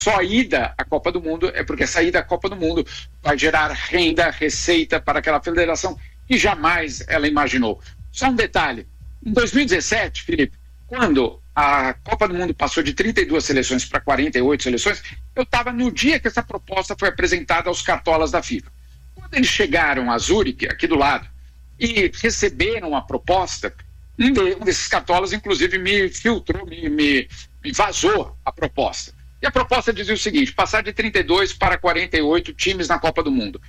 só a ida à Copa do Mundo, é porque essa ida à Copa do Mundo vai gerar renda, receita para aquela federação que jamais ela imaginou. Só um detalhe, em 2017, Felipe, quando a Copa do Mundo passou de 32 seleções para 48 seleções, eu estava no dia que essa proposta foi apresentada aos cartolas da FIFA. Quando eles chegaram a Zurique, aqui do lado, e receberam a proposta, um desses cartolas, inclusive, me filtrou, me vazou a proposta. E a proposta dizia o seguinte: passar de 32 para 48 times na Copa do Mundo.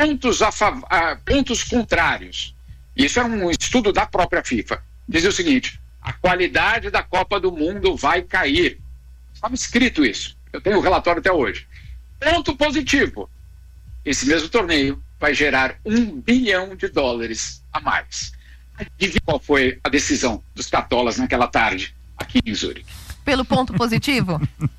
Pontos contrários. Isso é um estudo da própria FIFA. Dizia o seguinte: a qualidade da Copa do Mundo vai cair. Estava escrito isso. Eu tenho o relatório até hoje. Ponto positivo: esse mesmo torneio vai gerar $1 bilhão a mais. Adivinha qual foi a decisão dos cartolas naquela tarde aqui em Zurique? Pelo ponto positivo?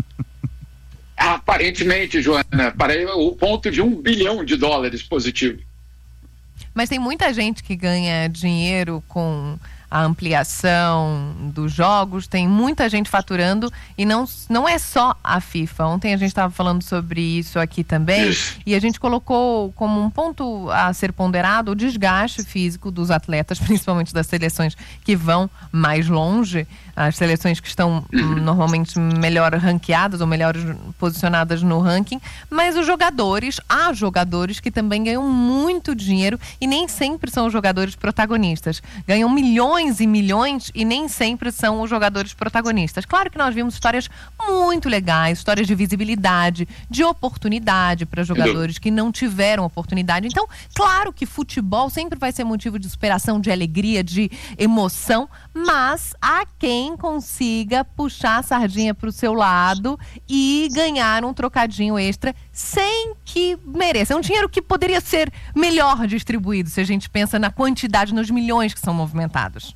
Aparentemente, Joana, para o ponto de $1 bilhão positivo. Mas tem muita gente que ganha dinheiro com a ampliação dos jogos, tem muita gente faturando e não é só a FIFA. Ontem a gente estava falando sobre isso aqui também e a gente colocou como um ponto a ser ponderado o desgaste físico dos atletas, principalmente das seleções que vão mais longe, as seleções que estão normalmente melhor ranqueadas ou melhor posicionadas no ranking, mas há jogadores que também ganham muito dinheiro e nem sempre são os jogadores protagonistas. Ganham milhões e milhões e nem sempre são os jogadores protagonistas. Claro que nós vimos histórias muito legais, histórias de visibilidade, de oportunidade para jogadores que não tiveram oportunidade. Então, claro que futebol sempre vai ser motivo de superação, de alegria, de emoção, mas há quem consiga puxar a sardinha para o seu lado e ganhar um trocadinho extra sem que mereça. É um dinheiro que poderia ser melhor distribuído se a gente pensa na quantidade, nos milhões que são movimentados.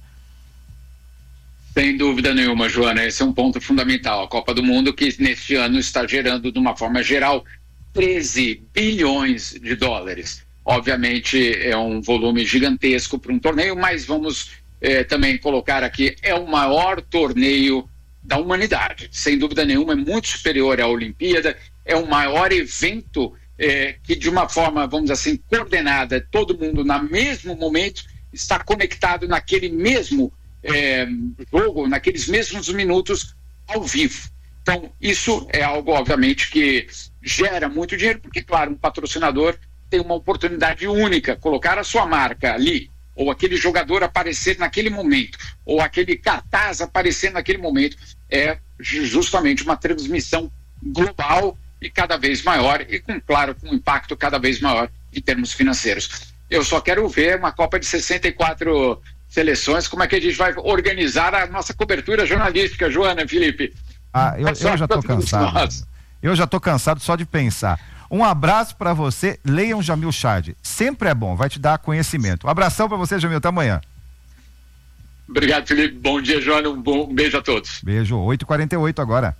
Sem dúvida nenhuma, Joana, esse é um ponto fundamental. A Copa do Mundo, que neste ano está gerando, de uma forma geral, $13 bilhões. Obviamente é um volume gigantesco para um torneio, mas vamos também colocar aqui, é o maior torneio da humanidade. Sem dúvida nenhuma, é muito superior à Olimpíada, é o maior evento que, de uma forma, vamos dizer assim, coordenada, todo mundo no mesmo momento está conectado naquele mesmo jogo, naqueles mesmos minutos ao vivo. Então, isso é algo, obviamente, que gera muito dinheiro, porque, claro, um patrocinador tem uma oportunidade única, colocar a sua marca ali, ou aquele jogador aparecer naquele momento, ou aquele cartaz aparecer naquele momento, é justamente uma transmissão global e cada vez maior, e com um impacto cada vez maior em termos financeiros. Eu só quero ver uma Copa de 64 seleções, como é que a gente vai organizar a nossa cobertura jornalística, Joana, Felipe? Eu já estou cansado. Eu já estou cansado só de pensar. Um abraço para você, leiam Jamil Chad. Sempre é bom, vai te dar conhecimento. Um abração para você, Jamil, até amanhã. Obrigado, Felipe. Bom dia, Joana. Um beijo a todos. Beijo, 8h48 agora.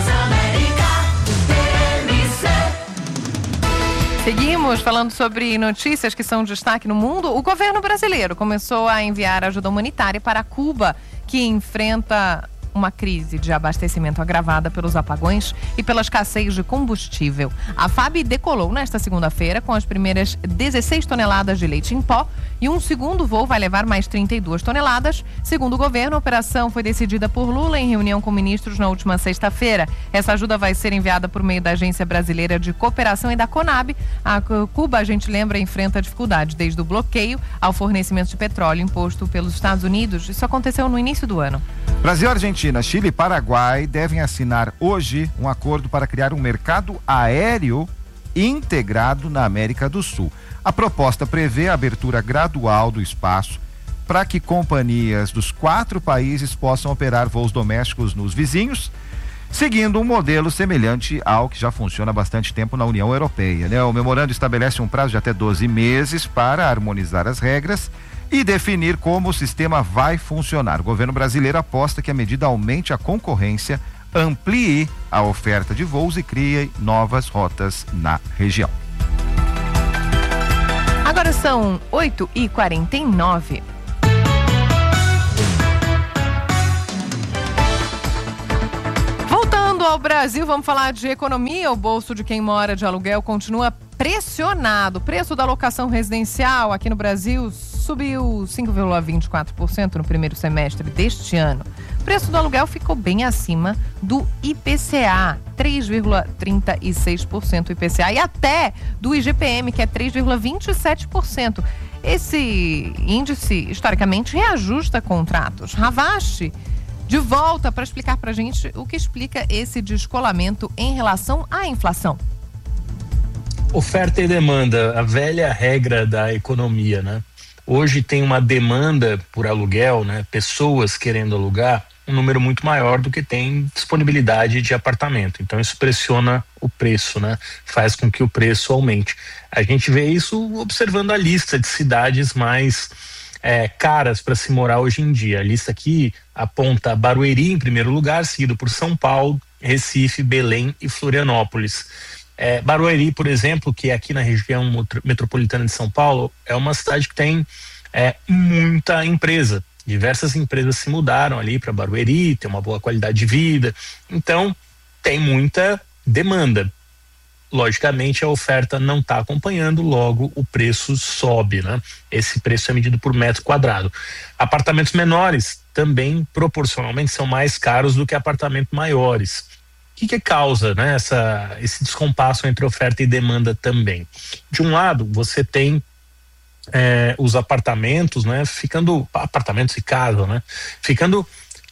Seguimos falando sobre notícias que são destaque no mundo. O governo brasileiro começou a enviar ajuda humanitária para Cuba, que enfrenta uma crise de abastecimento agravada pelos apagões e pela escassez de combustível. A FAB decolou nesta segunda-feira com as primeiras 16 toneladas de leite em pó e um segundo voo vai levar mais 32 toneladas. Segundo o governo, a operação foi decidida por Lula em reunião com ministros na última sexta-feira. Essa ajuda vai ser enviada por meio da Agência Brasileira de Cooperação e da CONAB. A Cuba, a gente lembra, enfrenta dificuldades desde o bloqueio ao fornecimento de petróleo imposto pelos Estados Unidos. Isso aconteceu no início do ano. Brasil, Argentina, Chile e Paraguai devem assinar hoje um acordo para criar um mercado aéreo integrado na América do Sul. A proposta prevê a abertura gradual do espaço para que companhias dos 4 países possam operar voos domésticos nos vizinhos, seguindo um modelo semelhante ao que já funciona há bastante tempo na União Europeia, né? O memorando estabelece um prazo de até 12 meses para harmonizar as regras e definir como o sistema vai funcionar. O governo brasileiro aposta que a medida aumente a concorrência, amplie a oferta de voos e crie novas rotas na região. Agora são 8h49. Voltando ao Brasil, vamos falar de economia. O bolso de quem mora de aluguel continua pressionado. O preço da locação residencial aqui no Brasil subiu 5,24% no primeiro semestre deste ano. O preço do aluguel ficou bem acima do IPCA, 3,36% IPCA, e até do IGPM, que é 3,27%. Esse índice, historicamente, reajusta contratos. Ravache, de volta para explicar para a gente o que explica esse descolamento em relação à inflação. Oferta e demanda, a velha regra da economia, né? Hoje tem uma demanda por aluguel, né? Pessoas querendo alugar, um número muito maior do que tem disponibilidade de apartamento. Então isso pressiona o preço, né? Faz com que o preço aumente. A gente vê isso observando a lista de cidades mais caras para se morar hoje em dia. A lista aqui aponta Barueri em primeiro lugar, seguido por São Paulo, Recife, Belém e Florianópolis. Barueri, por exemplo, que é aqui na região metropolitana de São Paulo, é uma cidade que tem muita empresa. Diversas empresas se mudaram ali para Barueri, tem uma boa qualidade de vida, então tem muita demanda. Logicamente a oferta não está acompanhando, logo o preço sobe, né? Esse preço é medido por metro quadrado. Apartamentos menores também proporcionalmente são mais caros do que apartamentos maiores. O que causa, né, esse descompasso entre oferta e demanda também? De um lado, você tem os apartamentos, né, apartamentos e casa, né, ficando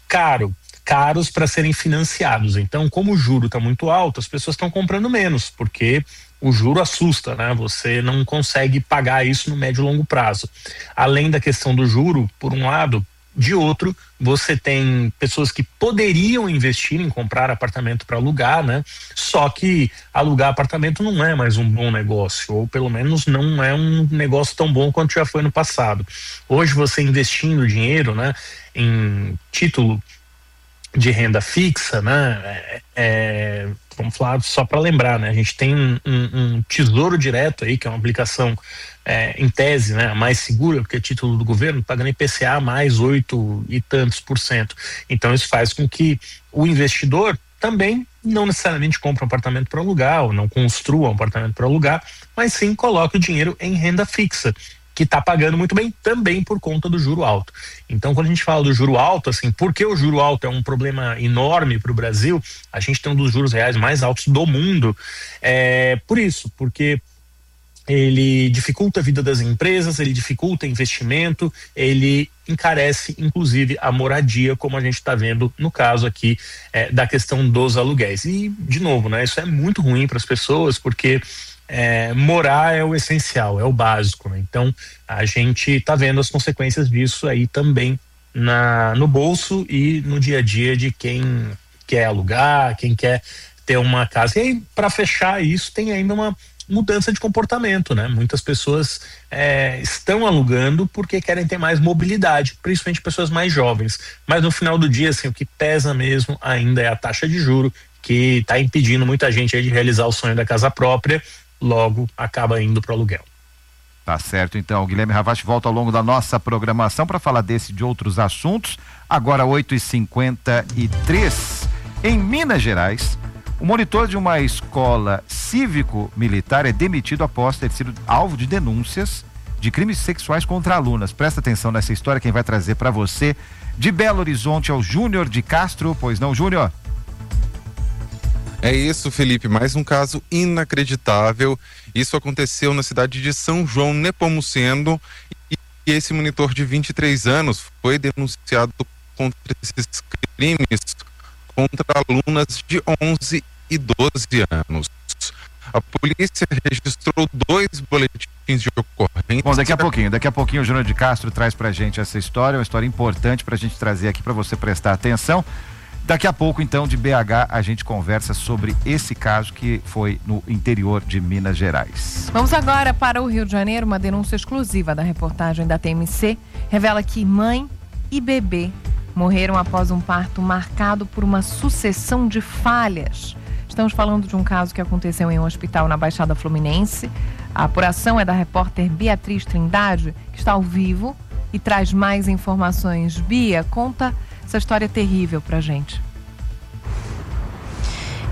caros para serem financiados. Então, como o juro está muito alto, as pessoas estão comprando menos, porque o juro assusta, né? Você não consegue pagar isso no médio e longo prazo. Além da questão do juro, por um lado, de outro, você tem pessoas que poderiam investir em comprar apartamento para alugar, né? Só que alugar apartamento não é mais um bom negócio, ou pelo menos não é um negócio tão bom quanto já foi no passado. Hoje você investindo dinheiro, né, em título de renda fixa, né? Vamos falar só para lembrar, né? A gente tem um Tesouro Direto aí, que é uma aplicação em tese, né, mais segura, porque é título do governo, pagando IPCA mais 8 e tantos %. Então isso faz com que o investidor também não necessariamente compre um apartamento para alugar, ou não construa um apartamento para alugar, mas sim coloque o dinheiro em renda fixa, que está pagando muito bem também por conta do juro alto. Então, quando a gente fala do juro alto, assim, porque o juro alto é um problema enorme para o Brasil, a gente tem um dos juros reais mais altos do mundo, por isso, porque ele dificulta a vida das empresas, ele dificulta investimento, ele encarece inclusive a moradia, como a gente está vendo no caso aqui da questão dos aluguéis. E, de novo, né, isso é muito ruim para as pessoas, porque morar é o essencial, é o básico, né? Então a gente está vendo as consequências disso aí também no bolso e no dia a dia de quem quer alugar, quem quer ter uma casa. E aí, para fechar isso, tem ainda uma mudança de comportamento, né? Muitas pessoas estão alugando porque querem ter mais mobilidade, principalmente pessoas mais jovens, mas no final do dia, assim, o que pesa mesmo ainda é a taxa de juro, que está impedindo muita gente aí de realizar o sonho da casa própria, logo acaba indo para o aluguel. Tá certo, então. O Guilherme Ravache volta ao longo da nossa programação para falar desse e de outros assuntos. Agora 8h53, em Minas Gerais, o monitor de uma escola cívico-militar é demitido após ter sido alvo de denúncias de crimes sexuais contra alunas. Presta atenção nessa história, quem vai trazer para você de Belo Horizonte é o Júnior de Castro. Pois não, Júnior? É isso, Felipe, mais um caso inacreditável. Isso aconteceu na cidade de São João Nepomuceno e esse monitor de 23 anos foi denunciado contra esses crimes contra alunas de 11 e 12 anos. A polícia registrou 2 boletins de ocorrência. Bom, daqui a pouquinho o Júnior de Castro traz pra gente essa história, uma história importante pra gente trazer aqui pra você prestar atenção. Daqui a pouco, então, de BH, a gente conversa sobre esse caso que foi no interior de Minas Gerais. Vamos agora para o Rio de Janeiro. Uma denúncia exclusiva da reportagem da TMC revela que mãe e bebê morreram após um parto marcado por uma sucessão de falhas. Estamos falando de um caso que aconteceu em um hospital na Baixada Fluminense. A apuração é da repórter Beatriz Trindade, que está ao vivo e traz mais informações. Bia, conta essa história terrível pra gente.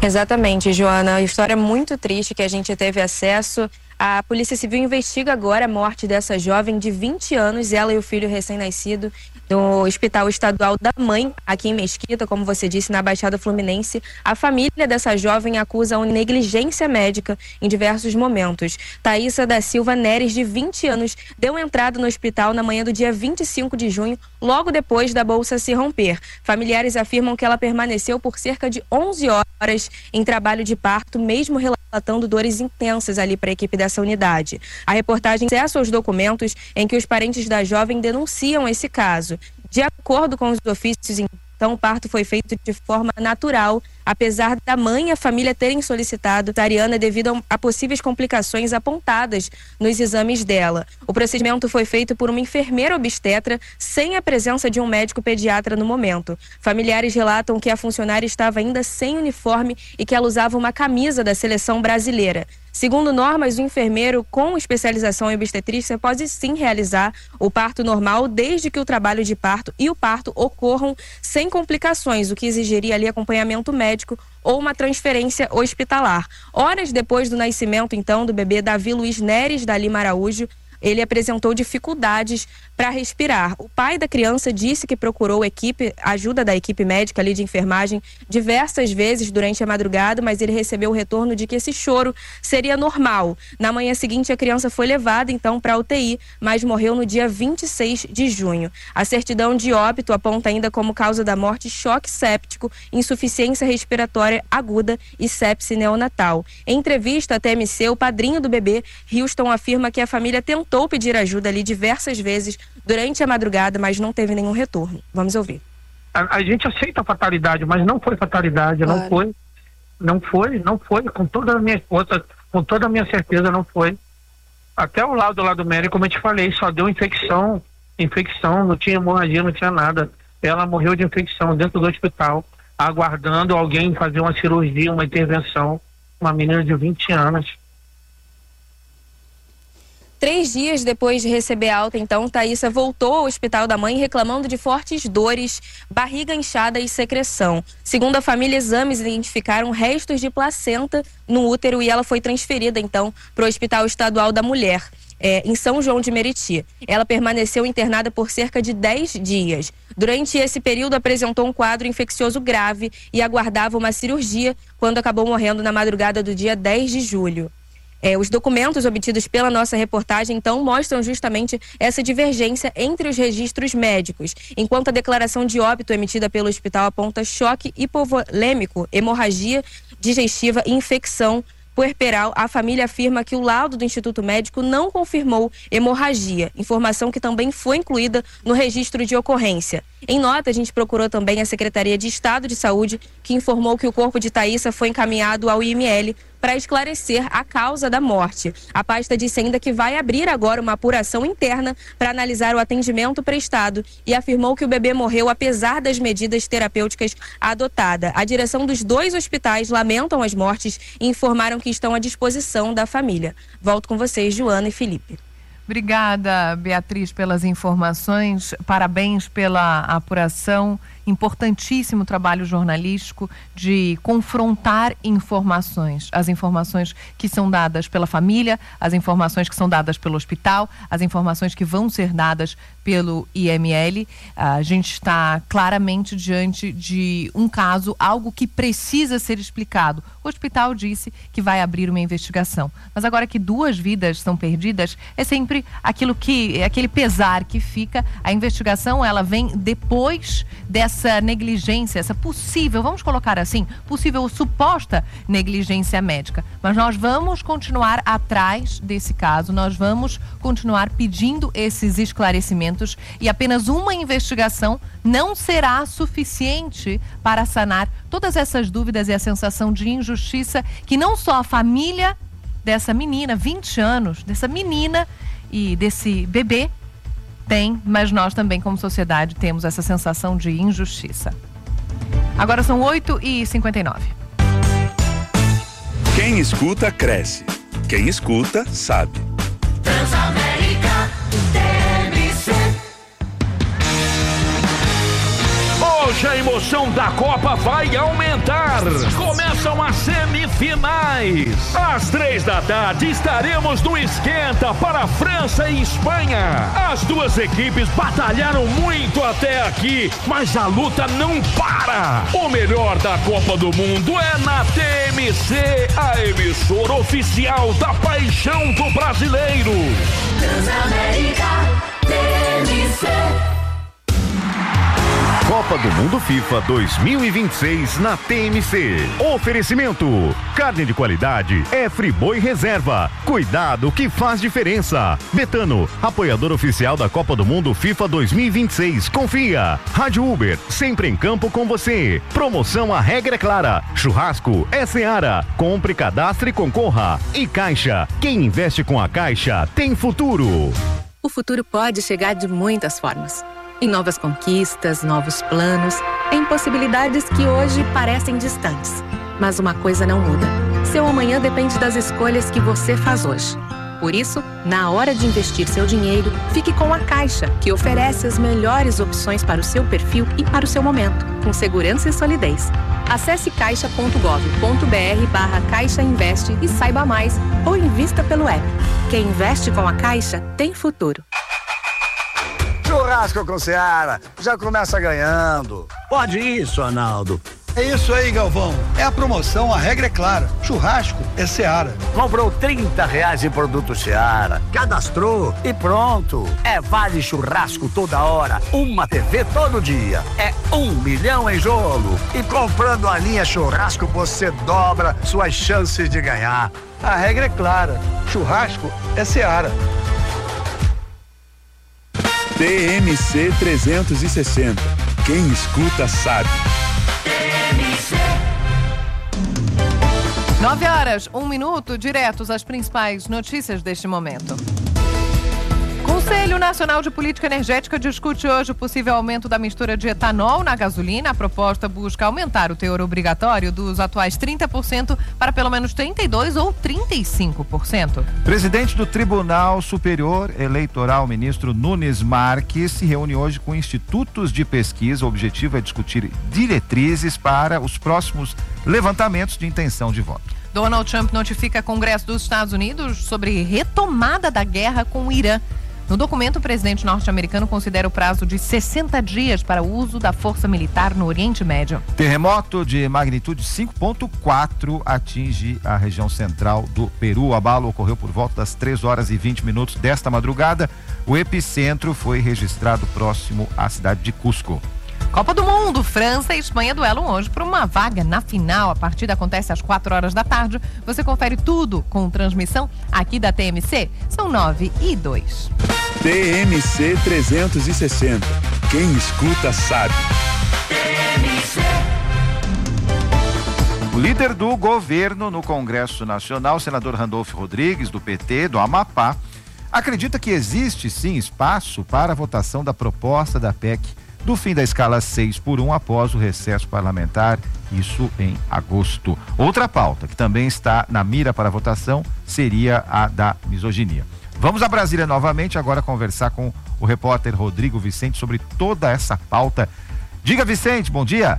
Exatamente, Joana. História muito triste que a gente teve acesso. A Polícia Civil investiga agora a morte dessa jovem de 20 anos, ela e o filho recém-nascido, no Hospital Estadual da Mãe, aqui em Mesquita, como você disse, na Baixada Fluminense. A família dessa jovem acusa uma negligência médica em diversos momentos. Thaísa da Silva Neres, de 20 anos, deu entrada no hospital na manhã do dia 25 de junho, logo depois da bolsa se romper. Familiares afirmam que ela permaneceu por cerca de 11 horas em trabalho de parto, mesmo relatando dores intensas ali para a equipe dessa unidade. A reportagem acessa os documentos em que os parentes da jovem denunciam esse caso. De acordo com os ofícios, então, o parto foi feito de forma natural, apesar da mãe e a família terem solicitado cesariana devido a possíveis complicações apontadas nos exames dela. O procedimento foi feito por uma enfermeira obstetra, sem a presença de um médico pediatra no momento. Familiares relatam que a funcionária estava ainda sem uniforme e que ela usava uma camisa da seleção brasileira. Segundo normas, o enfermeiro com especialização em obstetrícia pode sim realizar o parto normal, desde que o trabalho de parto e o parto ocorram sem complicações, o que exigiria ali acompanhamento médico ou uma transferência hospitalar. Horas depois do nascimento, então, do bebê Davi Luiz Neres da Lima Araújo, ele apresentou dificuldades para respirar. O pai da criança disse que procurou ajuda da equipe médica ali de enfermagem diversas vezes durante a madrugada, mas ele recebeu o retorno de que esse choro seria normal. Na manhã seguinte, a criança foi levada então para a UTI, mas morreu no dia 26 de junho. A certidão de óbito aponta ainda como causa da morte choque séptico, insuficiência respiratória aguda e sepse neonatal. Em entrevista à TMC, o padrinho do bebê, Houston, afirma que a família tentou pedir ajuda ali diversas vezes durante a madrugada, mas não teve nenhum retorno. Vamos ouvir. A gente aceita a fatalidade, mas não foi fatalidade, claro. não foi, com toda a minha força, com toda a minha certeza não foi. Até o lado médico, como eu te falei, só deu infecção, não tinha hemorragia, não tinha nada. Ela morreu de infecção dentro do hospital, aguardando alguém fazer uma cirurgia, uma intervenção, uma menina de 20 anos. 3 dias depois de receber alta, então, Thaísa voltou ao Hospital da Mãe reclamando de fortes dores, barriga inchada e secreção. Segundo a família, exames identificaram restos de placenta no útero e ela foi transferida, então, para o Hospital Estadual da Mulher, em São João de Meriti. Ela permaneceu internada por cerca de 10 dias. Durante esse período, apresentou um quadro infeccioso grave e aguardava uma cirurgia, quando acabou morrendo na madrugada do dia 10 de julho. Os documentos obtidos pela nossa reportagem, então, mostram justamente essa divergência entre os registros médicos. Enquanto a declaração de óbito emitida pelo hospital aponta choque hipovolêmico, hemorragia digestiva e infecção puerperal, a família afirma que o laudo do Instituto Médico não confirmou hemorragia, informação que também foi incluída no registro de ocorrência. Em nota, a gente procurou também a Secretaria de Estado de Saúde, que informou que o corpo de Thaísa foi encaminhado ao IML para esclarecer a causa da morte. A pasta disse ainda que vai abrir agora uma apuração interna para analisar o atendimento prestado e afirmou que o bebê morreu apesar das medidas terapêuticas adotadas. A direção dos 2 hospitais lamentam as mortes e informaram que estão à disposição da família. Volto com vocês, Joana e Felipe. Obrigada, Beatriz, pelas informações. Parabéns pela apuração. Importantíssimo trabalho jornalístico de confrontar informações. As informações que são dadas pela família, as informações que são dadas pelo hospital, as informações que vão ser dadas pelo IML. A gente está claramente diante de um caso, algo que precisa ser explicado. O hospital disse que vai abrir uma investigação. Mas agora que 2 vidas são perdidas, é sempre aquele pesar que fica. A investigação, ela vem depois dessa negligência, essa possível, vamos colocar assim, possível ou suposta negligência médica. Mas nós vamos continuar atrás desse caso, nós vamos continuar pedindo esses esclarecimentos e apenas uma investigação não será suficiente para sanar todas essas dúvidas e a sensação de injustiça que não só a família dessa menina, 20 anos, dessa menina e desse bebê tem, mas nós também como sociedade temos essa sensação de injustiça. Agora são 8h59. Quem escuta, cresce. Quem escuta, sabe. Transamérica, TMC. Hoje a emoção da Copa vai aumentar. Começam as semifinais. Às 15h estaremos no esquenta para França e Espanha. As duas equipes batalharam muito até aqui, mas a luta não para. O melhor da Copa do Mundo é na TMC, a emissora oficial da paixão do brasileiro. Transamérica TMC. Copa do Mundo FIFA 2026 na TMC. Oferecimento: carne de qualidade é Friboi Reserva. Cuidado que faz diferença. Betano, apoiador oficial da Copa do Mundo FIFA 2026. Confia. Rádio Uber, sempre em campo com você. Promoção A Regra é Clara. Churrasco é Seara. Compre, cadastre e concorra. E Caixa, quem investe com a Caixa tem futuro. O futuro pode chegar de muitas formas. Em novas conquistas, novos planos, em possibilidades que hoje parecem distantes. Mas uma coisa não muda. Seu amanhã depende das escolhas que você faz hoje. Por isso, na hora de investir seu dinheiro, fique com a Caixa, que oferece as melhores opções para o seu perfil e para o seu momento, com segurança e solidez. Acesse caixa.gov.br/Caixa Investe e saiba mais, ou invista pelo app. Quem investe com a Caixa tem futuro. Churrasco com Seara, já começa ganhando. Pode isso, Arnaldo. É isso aí, Galvão. É a promoção, a regra é clara. Churrasco é Seara. Comprou R$30 em produto Seara, cadastrou e pronto. É vale churrasco toda hora, uma TV todo dia. É 1 milhão em jogo. E comprando a linha churrasco, você dobra suas chances de ganhar. A regra é clara. Churrasco é Seara. TMC 360. Quem escuta sabe. 9h01, diretos às principais notícias deste momento. Conselho Nacional de Política Energética discute hoje o possível aumento da mistura de etanol na gasolina. A proposta busca aumentar o teor obrigatório dos atuais 30% para pelo menos 32% ou 35%. Presidente do Tribunal Superior Eleitoral, ministro Nunes Marques, se reúne hoje com institutos de pesquisa. O objetivo é discutir diretrizes para os próximos levantamentos de intenção de voto. Donald Trump notifica Congresso dos Estados Unidos sobre retomada da guerra com o Irã. No documento, o presidente norte-americano considera o prazo de 60 dias para o uso da força militar no Oriente Médio. Terremoto de magnitude 5.4 atinge a região central do Peru. O abalo ocorreu por volta das 3h20 desta madrugada. O epicentro foi registrado próximo à cidade de Cusco. Copa do Mundo, França e Espanha duelam hoje por uma vaga na final. A partida acontece às 16h. Você confere tudo com transmissão aqui da TMC. São 9h02. TMC 360. Quem escuta sabe. TMC. O líder do governo no Congresso Nacional, senador Randolfo Rodrigues, do PT, do Amapá, acredita que existe sim espaço para a votação da proposta da PEC do fim da escala 6x1 após o recesso parlamentar, isso em agosto. Outra pauta que também está na mira para votação seria a da misoginia. Vamos a Brasília novamente, agora conversar com o repórter Rodrigo Vicente sobre toda essa pauta. Diga, Vicente, bom dia.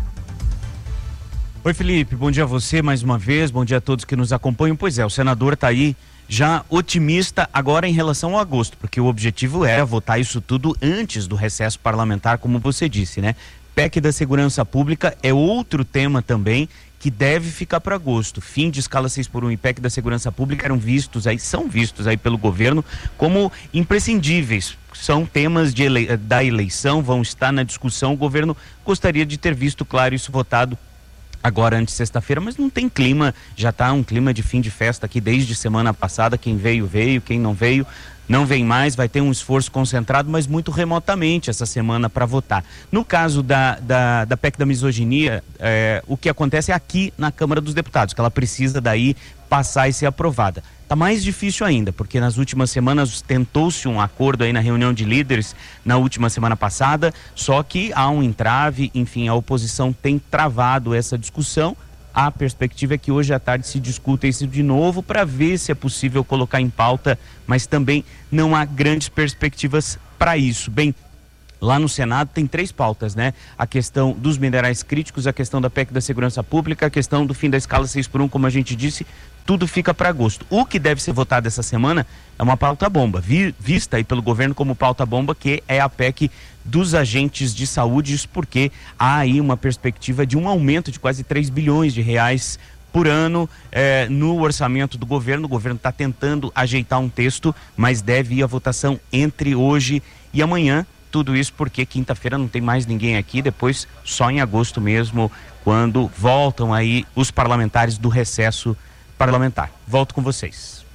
Oi, Felipe, bom dia a você mais uma vez, bom dia a todos que nos acompanham. Pois é, o senador está aí já otimista agora em relação ao agosto, porque o objetivo era votar isso tudo antes do recesso parlamentar, como você disse, né? PEC da Segurança Pública é outro tema também que deve ficar para agosto. Fim de escala 6x1 e PEC da Segurança Pública são vistos aí pelo governo como imprescindíveis. São temas da eleição, vão estar na discussão. O governo gostaria de ter visto, claro, isso votado agora antes de sexta-feira, mas não tem clima, já está um clima de fim de festa aqui desde semana passada. Quem veio, quem não veio, não vem mais. Vai ter um esforço concentrado, mas muito remotamente essa semana para votar. No caso da PEC da misoginia, o que acontece é aqui na Câmara dos Deputados, que ela precisa daí passar e ser aprovada. Está mais difícil ainda, porque nas últimas semanas tentou-se um acordo aí na reunião de líderes na última semana passada, só que há um entrave, enfim, a oposição tem travado essa discussão. A perspectiva é que hoje à tarde se discuta isso de novo para ver se é possível colocar em pauta, mas também não há grandes perspectivas para isso. Bem, Lá no Senado tem 3 pautas, né? A questão dos minerais críticos, a questão da PEC da segurança pública, a questão do fim da escala 6x1, como a gente disse, tudo fica para agosto. O que deve ser votado essa semana é uma pauta bomba, vista aí pelo governo como pauta bomba, que é a PEC dos agentes de saúde, isso porque há aí uma perspectiva de um aumento de quase 3 bilhões de reais por ano no orçamento do governo. O governo está tentando ajeitar um texto, mas deve ir à votação entre hoje e amanhã. Tudo isso porque quinta-feira não tem mais ninguém aqui, depois só em agosto mesmo, quando voltam aí os parlamentares do recesso parlamentar. Volto com vocês.